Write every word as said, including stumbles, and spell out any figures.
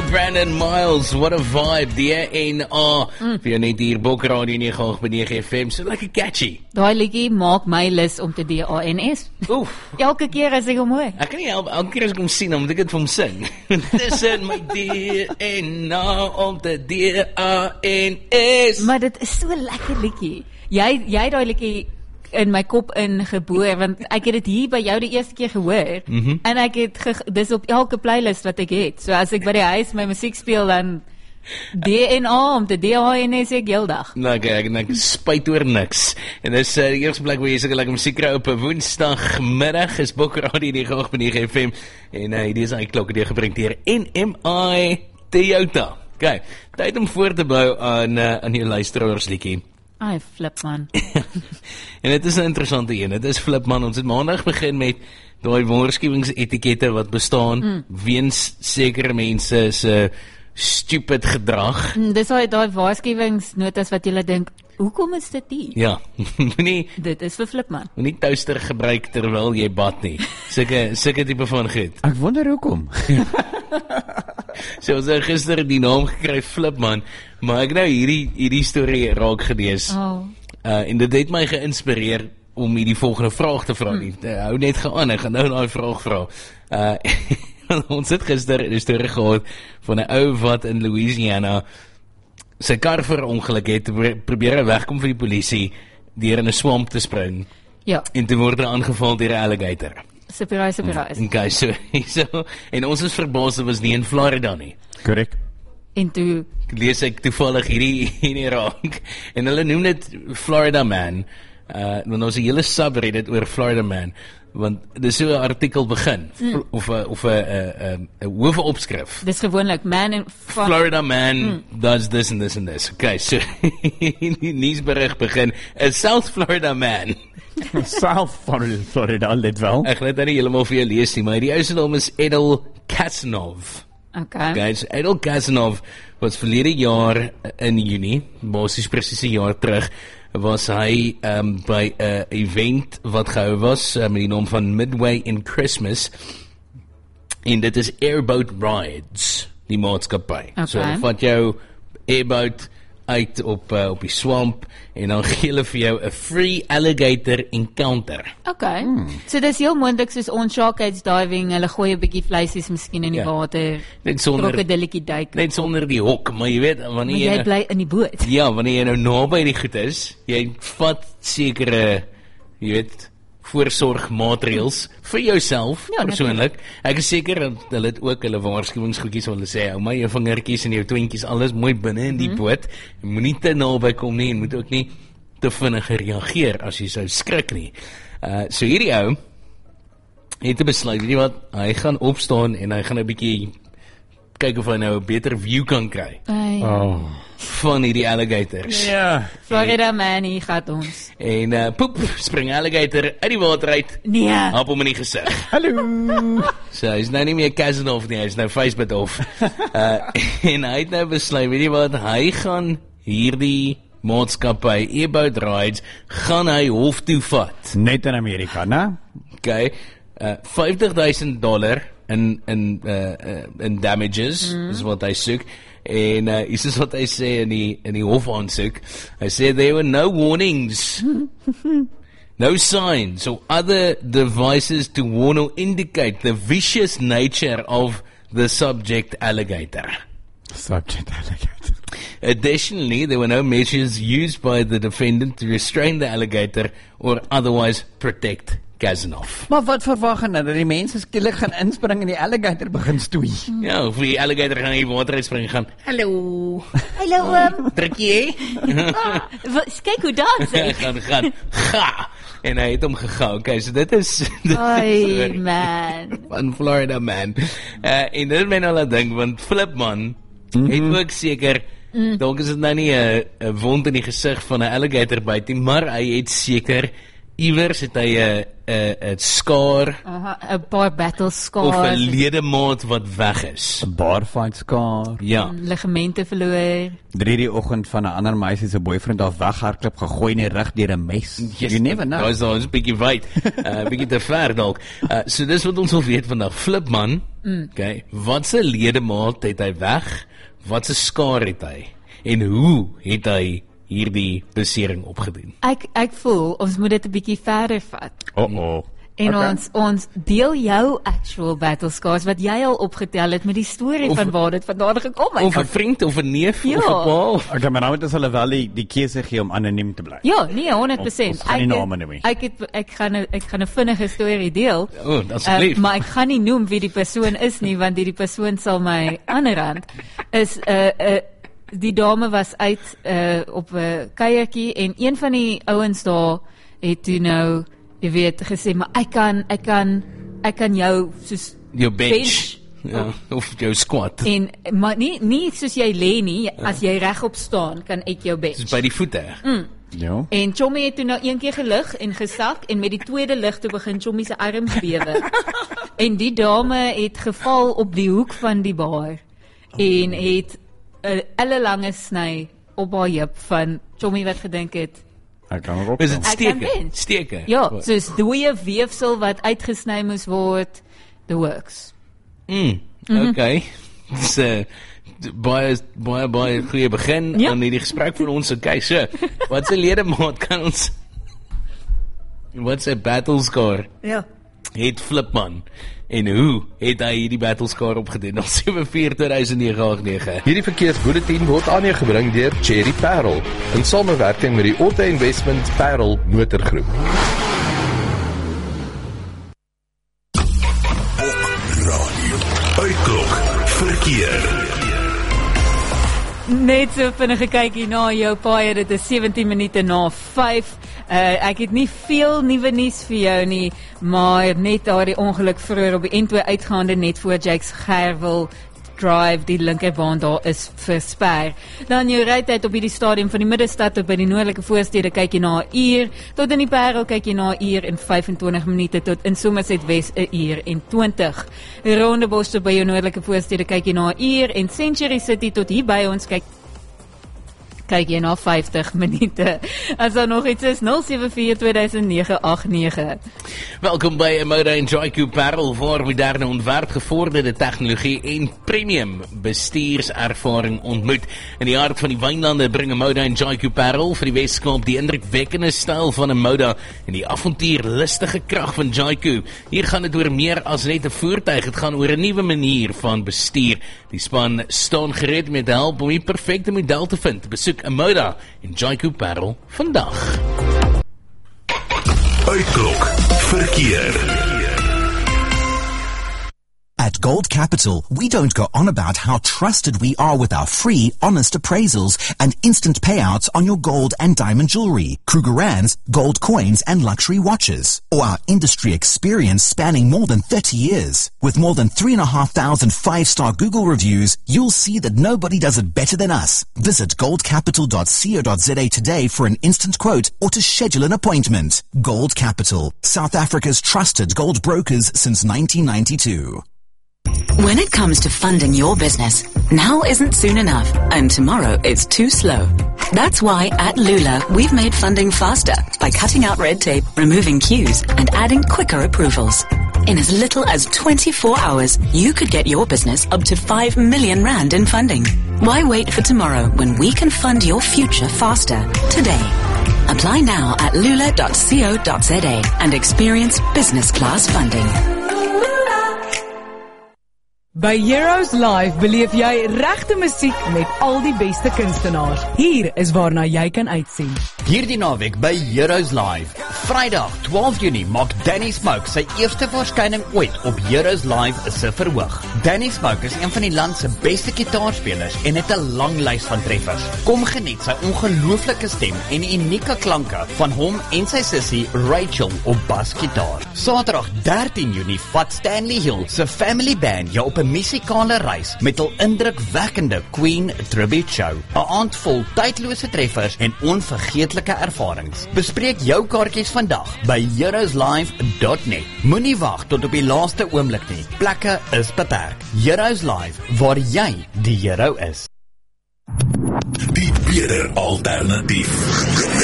Brandon Miles, what a vibe, D N A. Mm. Vir jou net hier, Bokradio nege agt nege F M, so lekker catchy. Daai liedjie maak my lus om te D A N S. Oef. Elke keer as ek hom hoor. Ek kan nie help, elke keer as ek hom sien, dan moet ek dit vir hom sing. Dis in my D N A om te D A N S. Maar dit is so lekker liedjie. Jy, jy daai liedjie in my kop ingeboor, want ek het dit hier by jou die eerste keer gehoor, mm-hmm. en ek het, ge, dis op elke playlist wat ek het, so as ek by die huis my musiek speel, dan D N A om te D A N S ek heel dag. Nou kijk, ek, ek spyt oor niks. En dis uh, die eerste plek waar jy seker lekker musiek kry op 'n woensdagmiddag, is Bokradio nege agt nege F M, en uh, die is aan die klokke die gebring deur N M I Toyota. Kijk, tyd om voor te bou aan, uh, aan jou luisteraars liedjie. Ai, flip man. En dit is 'n interessante een. Dit is flip man. Ons het maandag begin met daai waarskuwingsetikette wat bestaan mm. weens sekere mense se stupid gedrag. Mm, dis daai daai waarskuwingsnotas wat jy dink, hoekom is dit hier? Ja, moenie dit is vir flip man. Moenie toaster gebruik terwyl jy bad nie. Sulke sulke tipe van goed. Ek wonder hoekom. So ons het gister die naam gekry Flipman, maar ek nou hierdie hierdie storie raak gelees. Oh. Uh, en dit het my geïnspireer om hierdie volgende vraag te vra. Hmm. Hou net geaan, ek gaan nou daai vraag vra. Uh, ons het gister 'n storie gehad van 'n ou wat in Louisiana sy kar verongeluk het, probeer wegkom van die polisie deur in 'n swamp te spring. Ja. En toe word hy aangeval deur 'n alligator. Surprise, surprise. En okay, so, so, en ons is verbaas, dit was nie in Florida nie. Korrek. En toe lees ek toevallig hierdie hierdie raak, en hulle noem dit Florida Man, uh, want ons 'n hele subreddit oor Florida Man, want dis so 'n artikel begin, mm. of 'n of 'n 'n hoofopskrif. Dis gewoonlik man in Florida, Florida Man mm. does this and this and this. Okay, so die nuusberig begin, a South Florida Man. South Florida, let wel. Ek weet nie heeltemal vir jou lees nie, maar die ou se naam is Edel Kasanov. Okay. Okay, so Edel Kasanov was verlede jaar in Junie, basies presies 'n jaar terug, was hy um, by 'n uh, event wat gehou was uh, met die naam van Midway in Christmas, en dit is Airboat Rides, die maatskappy. Okay. So dan vat jou airboat uit op uh, op die swamp, en dan gee hulle vir jou 'n free alligator encounter. Okay. Hmm. So dis heel moontlik soos ons shark cage diving, hulle gooi 'n bietjie vleisies miskien in die ja. water. Net sonder krokodilletjie duik. Net sonder die hok, maar jy weet wanneer maar jy jy bly in die boot. Ja, wanneer jy nou naby die goed is, jy vat sekere, jy weet, voorsorgmaatreëls vir jouself ja, persoonlik. Ek is seker dat hulle het ook hulle waarskuwingsgoedjies waar hulle sê, hou maar jou vingertjies en jou twintjies alles mooi binne in die mm-hmm. boot. Moenie te naby kom nie en moet ook nie te vinnig reageer as jy sou skrik nie. Uh, so hierdie ou het te besluit, weet jy wat, hy gaan opstaan en hy gaan 'n bietjie kyk of hy nou 'n beter view kan kry. Oh. Van hierdie alligators. Ja. Florida man, hier gaat ons. En uh, poep, spring alligator uit die water uit. Nee. Hap hom in die gesig. Hallo. So, hy's nou nie meer Kasanov nie, hy's nou Facebook of. Uh, en hy het nou besluit, weet jy wat, hy gaan hierdie maatskappy, Airboat Rides, gaan hy hof toe vat. Net in Amerika, né? Okay, uh, vyftig duisend dollar in, in, uh, uh, in damages, mm. is wat hy soek. En uh, is is wat hy sê in die, in die hof aansoek. Hy sê there were no warnings, no signs or other devices to warn or indicate the vicious nature of the subject alligator. Subject alligator. Additionally, there were no measures used by the defendant to restrain the alligator or otherwise protect Kasanov. Maar wat verwag hulle dat die mense skielik gaan inspring en die alligator begin stoei? Ja, of die alligator gaan in die water uitspring en gaan, hallo, hallo oom, drukkie, kyk hoe dans hy. gaan, gaan, ga, en hy het hom gegou. Okay, so dit is, dit Ai, is man. Van Florida Man. Uh, en dit my nou laat dink, want Flipman mm-hmm. het ook seker, mm. dalk is dit nou nie 'n wond in die gesig van 'n alligator byt nie, maar hy het seker iewers het hy 'n 'n 'n skaar Aha, 'n paar battle of scars, 'n ledemaat wat weg is. 'n barfight skaar. Ja. ligamente verloor. Drie die oggend van 'n ander meisie se boyfriend af weghardloop, gegooi in die rug deur 'n mes. Yes, You never know. Daar is daar 'n bietjie wyd. 'n uh, bietjie te ver dalk. Uh, so dis wat ons wil weet vandag. Flipman. Mm. Okay. Wat se ledemaat het hy weg? Wat se skaar het hy? En hoe het hy hierdie besering opgedoen? Ek ek voel ons moet dit 'n bietjie verder vat. Oh oh. En Okay. ons ons deel jou actual battle scars wat jy al opgetel het met die storie Of- van waar dit vandaan gekom het. Of 'n vriend of 'n neef Ja. of 'n pa? Okay, maar nou moet ons hulle wel die, die keuse gee om anoniem te bly. Ja, nee, honderd persent. Ons- ons gaan nie Ek- name noem nie. Ek het ek gaan 'n ek gaan 'n vinnige storie deel. O, asseblief. Uh, maar ek gaan nie noem wie die persoon is nie want die, die persoon sal my aanrand. Is 'n uh, uh, die dame was uit uh, op 'n uh, kuiertjie en een van die ouens daar het toe nou, jy weet, gesê maar ek kan ek kan ek kan jou soos Jou bench. bench. Ja, of jou squat. En maar nie nie soos jy lê nie, as jy regop staan kan ek jou bench. Dis by die voete. Mm. Ja. En Chommy het toe nou een keer gelig en gesak en met die tweede lig toe begin Chommy se arms bewe. En die dame het geval op die hoek van die bar en het 'n ellelange sny op haar heup van Chommy wat gedink het. Ek kan ook. Is dit Ek kan steke? bench. Steke. Ja, soos dooie weefsel wat uitgesny moes word. The works. Mm, okay. Dis 'n uh, baie baie baie goeie begin Ja. aan hierdie gesprek van ons. Okay, so, wat se ledemaat kan ons wat se battle scar Ja. het Flipman en hoe het hy hierdie battle scar opgedoen? nul sewe vier twee nege agt nege. Hierdie verkeersbulletin word aan jou gebring deur Cherry Parel in samewerking met die Auto Investment Parel Motorgroep. Uitklok verkeer. Net so vinnige kykie na jou paai, dit is sewentien minute na vyf. Uh, ek het nie veel nuwe nuus vir jou nie, maar net daardie ongeluk vroeër op die N twee uitgaande net voor Jakes Gerwel Drive, die linkerbaan daar is versper. Dan jou rytyd op hierdie stadium van die middestad tot by die noordelike voorstede kyk jy na 'n uur, tot in die Parel kyk jy na 'n uur en vyfentwintig minute, tot in Somerset Wes 'n uur en twintig. Rondebosch tot by jou noordelike voorstede kyk jy na 'n uur en Century City tot hier by ons kyk kyk jy na vyftig minute. As daar nog iets is, nul sewe vier twee nege agt nege. Welkom by Moda en Jaiku Parel, waar moderne ontwerp, gevorderde tegnologie en premium bestuurservaring ontmoet. In die hart van die wynlande bring Moda en Jaiku Parel vir die Weskaap die indrukwekkende styl van 'n Moda en die avontuurlustige krag van Jaiku. Hier gaan dit oor meer as net 'n voertuig, dit gaan oor 'n nuwe manier van bestuur. Die span staan gereed met hulp om die perfekte model te vind. Besoek 'n Moda en Jaiku Parel vandag. Uitklok verkeer. At Gold Capital, we don't go on about how trusted we are with our free, honest appraisals and instant payouts on your gold and diamond jewelry, Krugerrands, gold coins and luxury watches, or our industry experience spanning more than thirty years. With more than three and a half thousand five-star Google reviews, you'll see that nobody does it better than us. Visit gold capital dot co dot za today for an instant quote or to schedule an appointment. Gold Capital, South Africa's trusted gold brokers since nineteen ninety-two. When it comes to funding your business, now isn't soon enough, and tomorrow is too slow. That's why at Lula, we've made funding faster by cutting out red tape, removing queues, and adding quicker approvals. In as little as twenty-four hours, you could get your business up to five million rand in funding. Why wait for tomorrow when we can fund your future faster today? Apply now at lula dot co dot za and experience business class funding. By Heroes Live beleef jy regte musiek met al die beste kunstenaars. Hier is waarna jy kan uitsien. Hierdie naweek by Heroes Live. Vrydag twaalf Junie maak Danny Smoke sy eerste verskyning ooit op Heroes Live se verhoog. Danny Smoke is een van die land se beste gitaarspelers en het 'n lang lys van treffers. Kom geniet sy ongelooflike stem en die unieke klanke van hom en sy sussie Rachel op basgitaar. Saterdag dertien Junie vat Stanley Hill se Family Band jou op 'n musikale reis met hul indrukwekkende Queen Tribute Show. 'n Aand vol tydlose treffers en onvergeetlike ervarings. Bespreek jou kaartjies vandag by heroes live dot net. Moenie wag tot op die laaste oomblik nie. Plekke is beperk. Heroes Live, waar jy die hero is. Die beter alternatief.